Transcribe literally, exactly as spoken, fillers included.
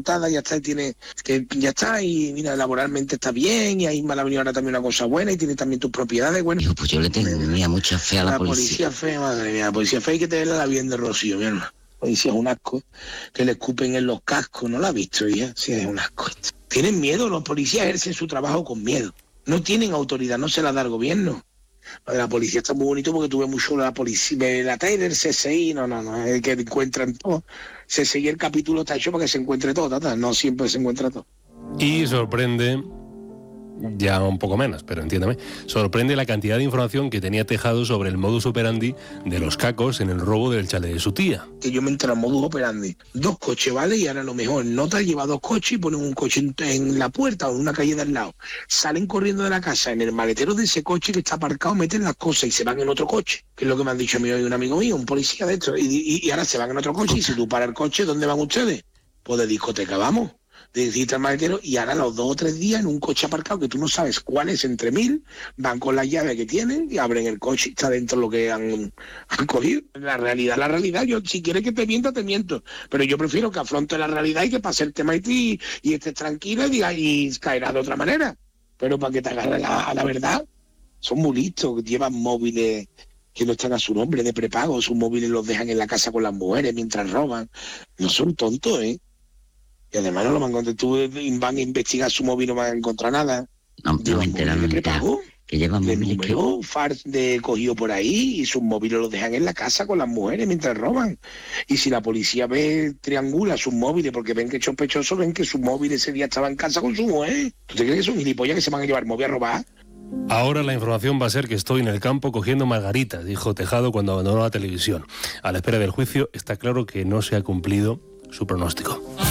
montada, ya está, y tiene, que ya está, y mira, laboralmente está bien, y ahí me ha venido ahora también una cosa buena, y tiene también tus propiedades, bueno. Digo, pues yo le tenía mucha fe a la, la policía. La policía fe, madre mía, la policía fe hay que tenerla la bien de Rocío, mi hermano. La policía es un asco, que le escupen en los cascos, ¿no la has visto ya? Sí, es un asco. Tienen miedo, los policías ejercen su trabajo con miedo. No tienen autoridad, no se la da el gobierno. Lo de la policía está muy bonito porque tuve mucho la policía, la T A I del C S I, no, no, no, es el que encuentran todo. C S I el capítulo está hecho para que se encuentre todo, tata, no siempre se encuentra todo. Y sorprende, ya un poco menos, pero entiéndame, sorprende la cantidad de información que tenía Tejado sobre el modus operandi de los cacos en el robo del chalet de su tía. Que yo me entré al modus operandi, dos coches, ¿vale? Y ahora a lo mejor Nota lleva dos coches y ponen un coche en, en la puerta o en una calle de al lado. Salen corriendo de la casa, en el maletero de ese coche que está aparcado, meten las cosas y se van en otro coche, que es lo que me han dicho a mí hoy un amigo mío, un policía de esto, y, y, y ahora se van en otro coche, y si tú paras el coche, ¿dónde van ustedes? Pues de discoteca vamos. Decirte al maletero, y ahora los dos o tres días en un coche aparcado que tú no sabes cuál es entre mil, van con la llave que tienen y abren el coche y está dentro lo que han, han cogido. La realidad, la realidad, yo si quieres que te mienta, te miento, pero yo prefiero que afronte la realidad y que pase el tema y, y estés tranquila y, diga, y caerá de otra manera, pero para que te agarre la, a la verdad, son muy listos, llevan móviles que no están a su nombre de prepago, sus móviles los dejan en la casa con las mujeres mientras roban, no son tontos, ¿eh? Y además no lo van a encontrar, tú van a investigar su móvil y no van a encontrar nada. No, no me enteraron, de prepago, que llevan de móviles que... número, fars de cogido por ahí, y sus móviles los dejan en la casa con las mujeres mientras roban. Y si la policía ve, triangula sus móviles, porque ven que es sospechoso, ven que su móvil ese día estaba en casa con su mujer. ¿Tú te crees que son gilipollas que se van a llevar móvil a robar? Ahora la información va a ser que estoy en el campo cogiendo margaritas, dijo Tejado cuando abandonó la televisión. A la espera del juicio está claro que no se ha cumplido su pronóstico.